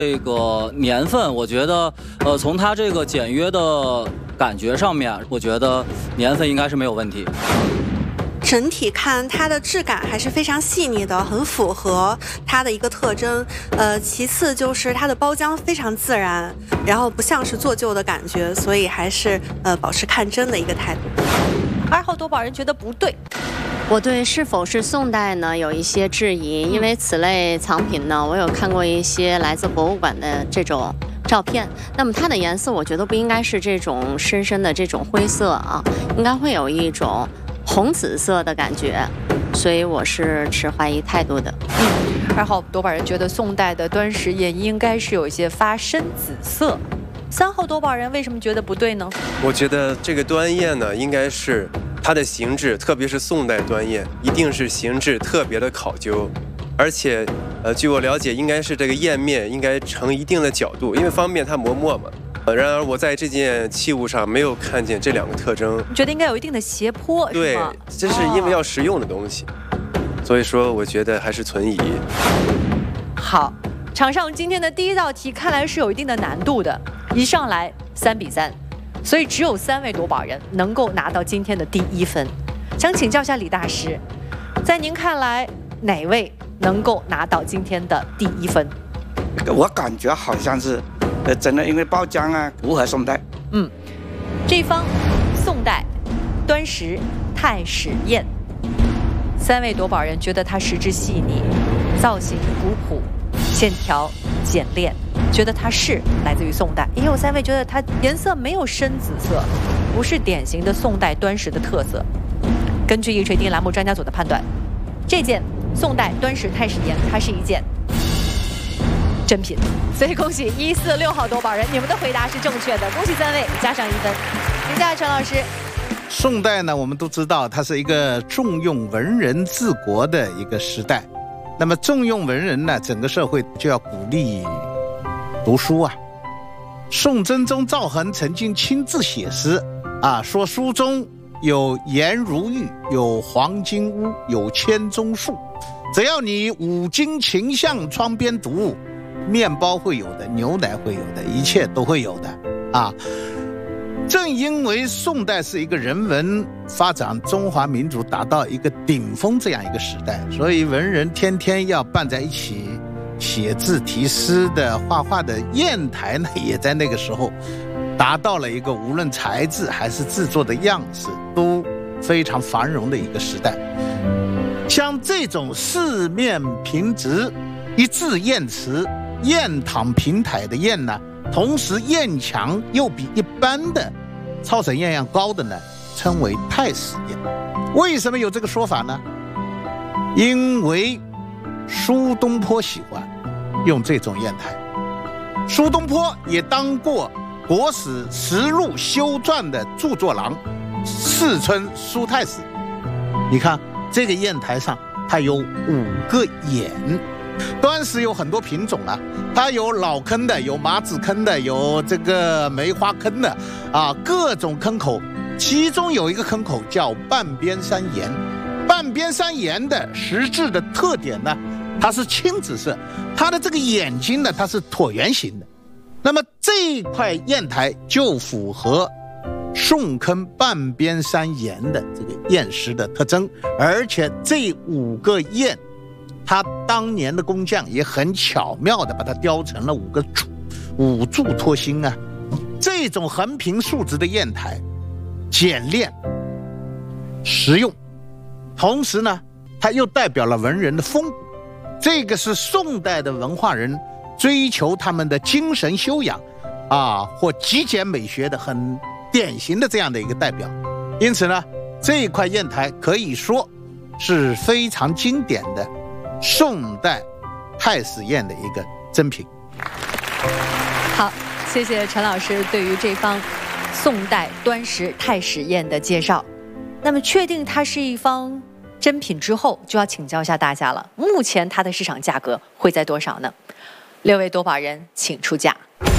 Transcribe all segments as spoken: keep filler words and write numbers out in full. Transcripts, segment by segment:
这个年份，我觉得，呃，从它这个简约的感觉上面，我觉得年份应该是没有问题。 整体看它的质感还是非常细腻的，很符合它的一个特征。呃，其次就是它的包浆非常自然，然后不像是做旧的感觉，所以还是呃保持看真的一个态度。 二号多宝人觉得不对。 我对是否是宋代呢有一些质疑，因为此类藏品呢，我有看过一些来自博物馆的这种照片，那么它的颜色我觉得不应该是这种深深的这种灰色啊，应该会有一种红紫色的感觉，所以我是持怀疑态度的。 嗯，二号多宝人觉得宋代的端石砚应该是有一些发深紫色。三号多宝人为什么觉得不对呢？ 我觉得这个端砚呢，应该是它的形制，特别是宋代端砚，一定是形制特别的考究，而且，呃，据我了解，应该是这个砚面应该成一定的角度，因为方便它磨墨嘛。呃，然而我在这件器物上没有看见这两个特征。 你觉得应该有一定的斜坡， 对， 是吗？ 这是因为要实用的东西，哦、所以说我觉得还是存疑。 好，场上今天的第一道题看来是有一定的难度的，一上来三比三。所以只有三位夺宝人能够拿到今天的第一分。想请教一下李大师，在您看来哪位能够拿到今天的第一分？ 我感觉好像是，呃，真的因为包浆啊符合宋代。 嗯，这方宋代端石太史砚，三位夺宝人觉得它石质细腻，造型古朴，线条简练。觉得它是来自于宋代，也有三位觉得它颜色没有深紫色，不是典型的宋代端石的特色。根据一锤定栏目专家组的判断，这件宋代端石太史砚它是一件真品，所以恭喜一四六号夺宝人，你们的回答是正确的，恭喜三位加上一分。请教陈老师。 宋代呢，我们都知道它是一个重用文人治国的一个时代，那么重用文人呢，整个社会就要鼓励读书啊。宋真宗赵恒曾经亲自写诗啊，说书中有颜如玉，有黄金屋，有千钟树，只要你五经勤向窗边读，面包会有的，牛奶会有的，一切都会有的啊。正因为宋代是一个人文发展，中华民族达到一个顶峰这样一个时代，所以文人天天要办在一起，写字题诗的画画的砚台呢，也在那个时候达到了一个无论材质还是制作的样式都非常繁荣的一个时代。像这种四面平直一字砚词，砚躺平台的砚呢，同时砚墙又比一般的操绳砚要高的呢，称为太史砚。为什么有这个说法呢？因为苏东坡喜欢用这种砚台，苏东坡也当过国史实录修撰的著作郎，世称苏太史。你看这个砚台上它有五个眼，端石有很多品种啊，它有老坑的，有麻子坑的，有这个梅花坑的啊，各种坑口。其中有一个坑口叫半边山岩，半边山岩的石质的特点呢，它是青紫色，它的这个眼睛呢，它是椭圆形的。那么这块砚台就符合宋坑半边山岩的这个砚石的特征，而且这五个砚他当年的工匠也很巧妙的把它雕成了五个柱，五柱托心啊。这种横平竖直的砚台简练实用，同时呢它又代表了文人的风骨，这个是宋代的文化人追求他们的精神修养啊或极简美学的很典型的这样的一个代表。因此呢，这一块砚台可以说是非常经典的宋代太史砚的一个珍品。 好，谢谢陈老师对于这方宋代端石太史砚的介绍。那么确定它是一方珍品之后，就要请教一下大家了，目前它的市场价格会在多少呢？六位夺宝人请出价。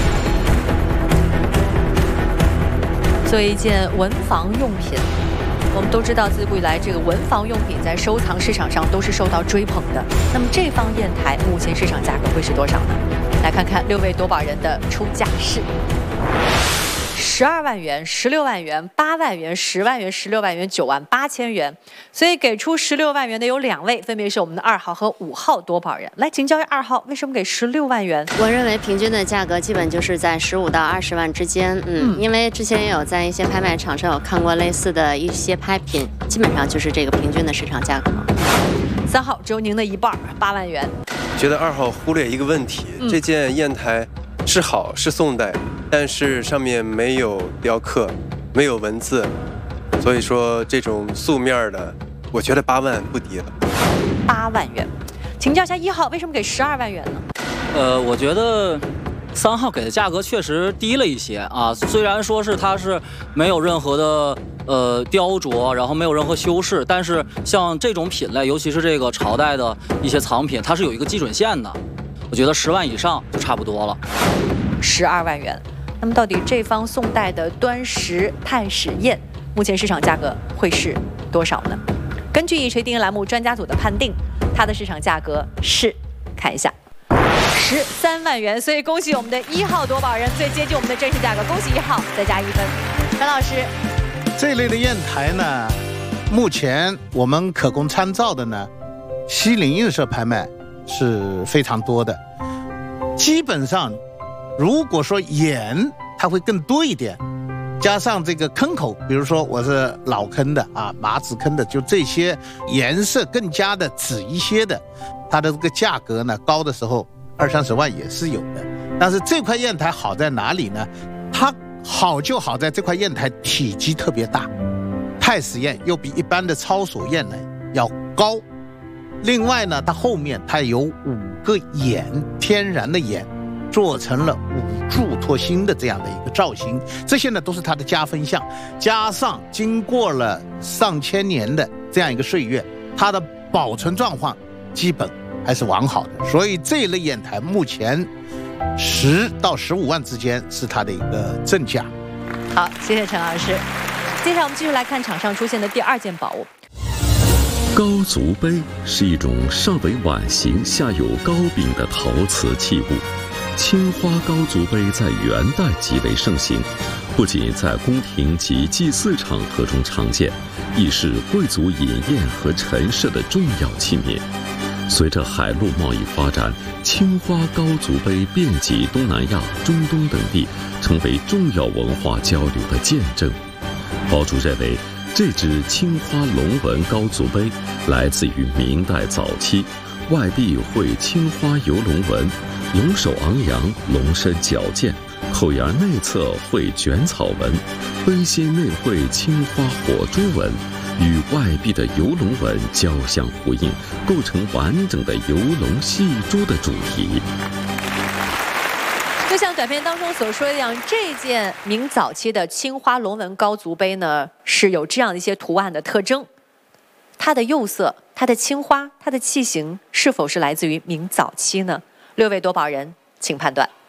作为一件文房用品，我们都知道自古以来这个文房用品在收藏市场上都是受到追捧的。那么这方砚台目前市场价格会是多少呢？来来看看六位夺宝人的出价是。十二万元、十六万元、八万元、十万元、十六万元、九万八千元，所以给出十六万元的有两位，分别是我们的二号和五号夺宝人。来，请教一下二号，为什么给十六万元？ 我认为平均的价格基本就是在十五到二十万之间。嗯，嗯因为之前也有在一些拍卖场上有看过类似的一些拍品，基本上就是这个平均的市场价格。 三号只有您的一半，八万元。 觉得二号忽略一个问题，嗯、这件砚台是好是宋代。但是上面没有雕刻，没有文字，所以说这种素面的，我觉得八万不低了。 八万元，请教一下一号，为什么给十二万元呢？ 呃，我觉得三号给的价格确实低了一些啊。虽然说是它是没有任何的呃雕琢，然后没有任何修饰，但是像这种品类，尤其是这个朝代的一些藏品，它是有一个基准线的。我觉得十万以上就差不多了。 十二万元。那么到底这方宋代的端石太史砚，目前市场价格会是多少呢？根据一锤定音栏目专家组的判定，它的市场价格是，看一下，十三万元。所以恭喜我们的一号夺宝人，最接近我们的真实价格，恭喜一号，再加一分。张老师， 这类的砚台呢，目前我们可供参照的呢，西泠印社拍卖是非常多的，基本上。如果说眼它会更多一点，加上这个坑口，比如说我是老坑的啊，麻子坑的，就这些颜色更加的紫一些的，它的这个价格呢高的时候二三十万也是有的。但是这块砚台好在哪里呢？它好就好在这块砚台体积特别大，太史砚又比一般的超锁砚呢要高。另外呢，它后面它有五个眼，天然的眼。做成了五柱托心的这样的一个造型，这些呢都是它的加分项，加上经过了上千年的这样一个岁月，它的保存状况基本还是完好的，所以这一类砚台目前十到十五万之间是它的一个正价。 好，谢谢陈老师。接下来我们继续来看场上出现的第二件宝物。 高足杯是一种上为碗形、下有高柄的陶瓷器物。青花高足杯在元代极为盛行，不仅在宫廷及祭祀场合中常见，亦是贵族饮宴和陈设的重要器皿。随着海陆贸易发展，青花高足杯遍及东南亚、中东等地，成为重要文化交流的见证。宝主认为，这只青花龙纹高足杯来自于明代早期，外壁绘青花游龙纹。龙首昂扬，龙身矫健，口沿内侧绘卷草纹，杯心内绘青花火珠纹，与外壁的游龙纹交相呼应，构成完整的游龙戏珠的主题。 就像短片当中所说的一样，这件明早期的青花龙纹高足杯呢，是有这样的一些图案的特征。它的釉色、它的青花、它的器型，是否是来自于明早期呢？六位夺宝人，请判断。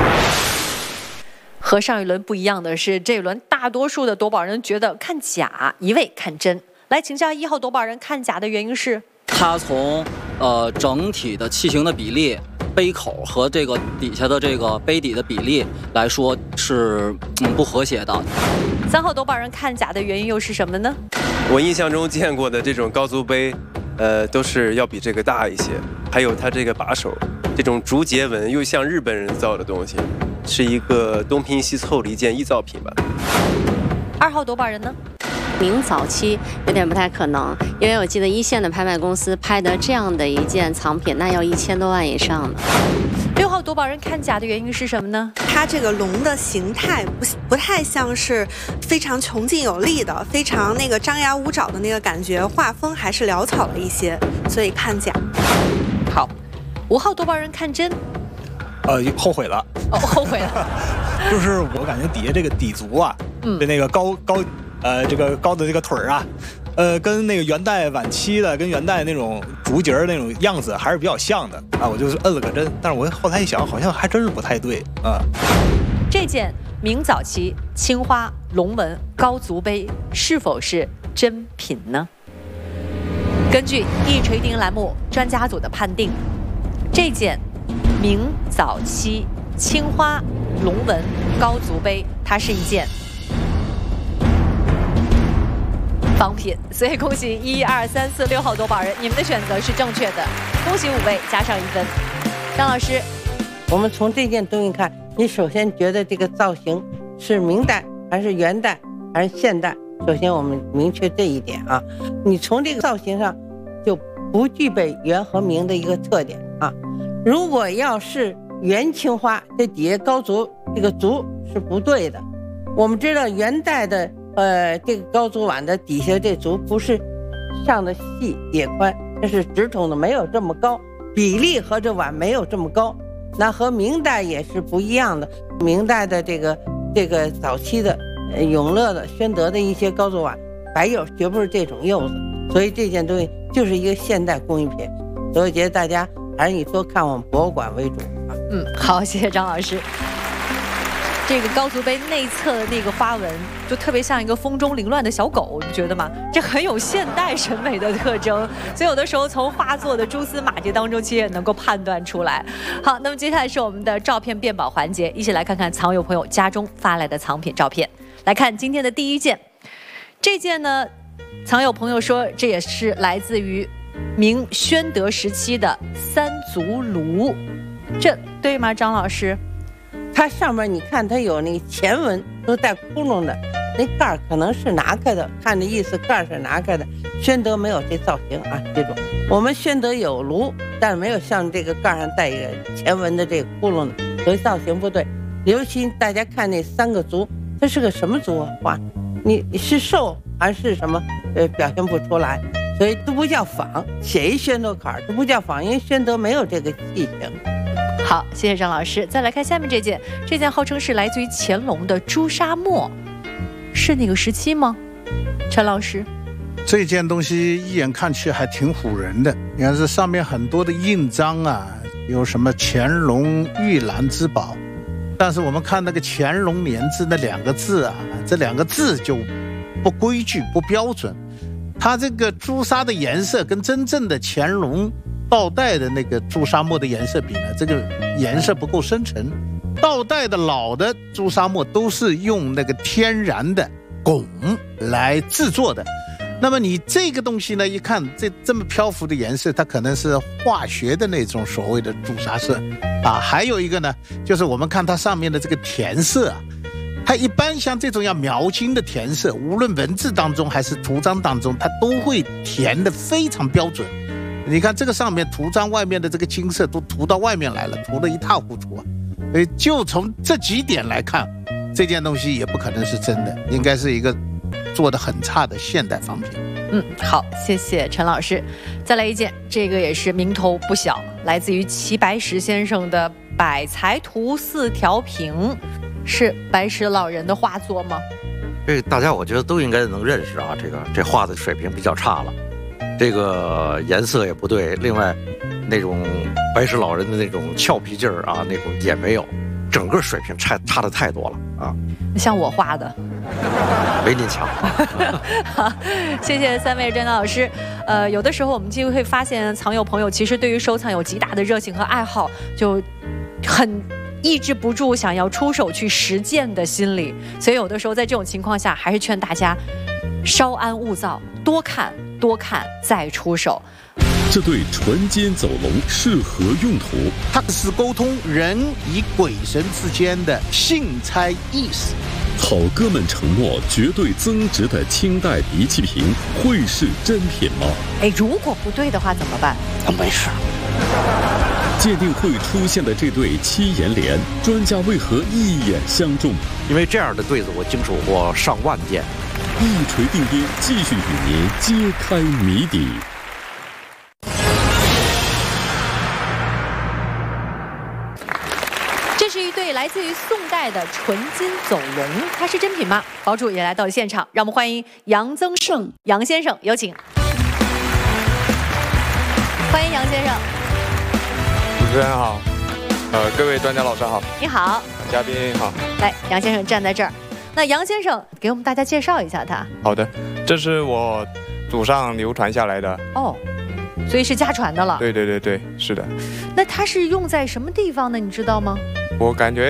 和上一轮不一样的是，这一轮大多数的夺宝人觉得看假，一位看真。来请教一号夺宝人看假的原因是？ 它从呃整体的器型的比例、杯口和这个底下的这个杯底的比例来说是嗯不和谐的。 三号夺宝人看假的原因又是什么呢？ 我印象中见过的这种高足杯，呃，都是要比这个大一些，还有它这个把手。这种竹节纹又像日本人造的东西，是一个东拼西凑的一件艺造品吧。 二号夺宝人呢？ 明早期有点不太可能，因为我记得一线的拍卖公司拍的这样的一件藏品，那要一千多万以上的。 六号夺宝人看假的原因是什么呢？ 它这个龙的形态不不太像是非常穷尽有力的，非常那个张牙舞爪的那个感觉，画风还是潦草了一些，所以看假。 好。五号夺宝人看真， 呃，后悔了。 哦，后悔了。 就是我感觉底下这个底足啊，嗯，的那个高高，呃，这个高的这个腿儿啊，呃，跟那个元代晚期的，跟元代那种竹节那种样子还是比较像的啊。我就是摁了个针，但是我后来一想，好像还真是不太对啊。 这件明早期青花龙纹高足杯是否是真品呢？根据一锤定音栏目专家组的判定。这件明早期青花龙纹高足杯，它是一件仿品。所以恭喜一二三四六号夺宝人，你们的选择是正确的，恭喜五位加上一分。张老师， 我们从这件东西看，你首先觉得这个造型是明代还是元代还是现代？首先我们明确这一点啊，你从这个造型上就不具备元和明的一个特点啊。如果要是元青花，这底下高足这个足是不对的。我们知道元代的呃这个高足碗的底下这足不是上的细也宽，这是直筒的，没有这么高，比例和这碗没有这么高。那和明代也是不一样的，明代的这个这个早期的呃永乐的宣德的一些高足碗白釉绝不是这种釉子，所以这件东西就是一个现代工艺品。所以我觉得大家还是以多看我们博物馆为主啊。 嗯，好，谢谢张老师。这个高足杯内侧的那个花纹，就特别像一个风中凌乱的小狗，你觉得吗？这很有现代审美的特征，所以有的时候从花座的蛛丝马迹当中，其实也能够判断出来。好，那么接下来是我们的照片辨宝环节，一起来看看藏友朋友家中发来的藏品照片。来看今天的第一件，这件呢，藏友朋友说这也是来自于明宣德时期的三足炉，这对吗，张老师？ 它上面你看它有那个前纹都带窟窿的，那盖儿可能是拿开的，看这意思盖儿是拿开的。宣德没有这造型啊，这种我们宣德有炉，但没有像这个盖上带一个前纹的这个窟窿的，所以造型不对。尤其大家看那三个足，它是个什么足啊？画你你是兽还是什么？呃，表现不出来，所以都不叫仿，写一宣德坎儿都不叫仿，因为宣德没有这个器型。 好，谢谢张老师。再来看下面这件，这件号称是来自于乾隆的朱砂墨，是哪个时期吗？陈老师， 这件东西一眼看去还挺唬人的。你看这上面很多的印章啊，有什么乾隆御兰之宝，但是我们看那个乾隆年字那两个字啊，这两个字就不规矩不标准。它这个朱砂的颜色跟真正的乾隆倒带的那个朱砂墨的颜色比呢，这个颜色不够深沉。倒带的老的朱砂墨都是用那个天然的汞来制作的，那么你这个东西呢，一看这这么漂浮的颜色，它可能是化学的那种所谓的朱砂色啊。还有一个呢，就是我们看它上面的这个填色啊，它一般像这种要描金的填色，无论文字当中还是图章当中，它都会填的非常标准。你看这个上面图章外面的这个金色都涂到外面来了，涂得一塌糊涂啊。所以就从这几点来看，这件东西也不可能是真的，应该是一个做得很差的现代仿品。 嗯，好，谢谢陈老师。再来一件，这个也是名头不小，来自于齐白石先生的《百才图四条屏》，是白石老人的画作吗？ 这个大家我觉得都应该能认识啊，这个这画的水平比较差了，这个颜色也不对，另外那种白石老人的那种俏皮劲儿啊，那种也没有，整个水平差差的太多了啊。 像我画的， 没您强。 好，谢谢三位专家老师。呃，有的时候我们就会发现，藏友朋友其实对于收藏有极大的热情和爱好，就很抑制不住想要出手去实践的心理。所以有的时候在这种情况下，还是劝大家稍安勿躁，多看多看再出手。 这对纯金走龙是何用途？ 它是沟通人与鬼神之间的信差意思。 好哥们承诺绝对增值的清代鼻气瓶会是真品吗？ 哎，如果不对的话怎么办？ 那没事。 鉴定会出现的这对七言联，专家为何一眼相中？ 因为这样的对子我经手过上万件。 一锤定音，继续与您揭开谜底。 这是一对来自于宋代的纯金走龙，它是真品吗？堡主也来到了现场，让我们欢迎杨增盛杨先生，有请。欢迎杨先生。 主持人好，呃，各位专家老师好。 你好。 嘉宾好。 来，杨先生站在这儿。那杨先生给我们大家介绍一下他。 好的，这是我祖上流传下来的。 哦。 所以是家传的了。 对对对对，是的。 那它是用在什么地方呢？你知道吗？ 我感觉